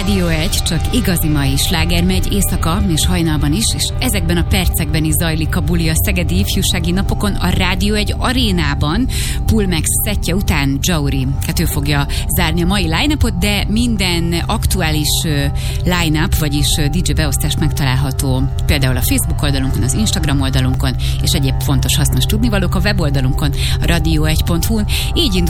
Rádió 1, csak igazi mai sláger megy éjszaka és hajnalban is, és ezekben a percekben is zajlik a buli a Szegedi Ifjúsági Napokon a Rádió 1 arénában. Pulmex szettje után Jauri. Hát ő fogja zárni a mai line-upot, de minden aktuális line-up, vagyis DJ beosztás megtalálható például a Facebook oldalunkon, az Instagram oldalunkon, és egyéb fontos hasznos tudnivalók a weboldalunkon, a radio1.hu-n. Így indul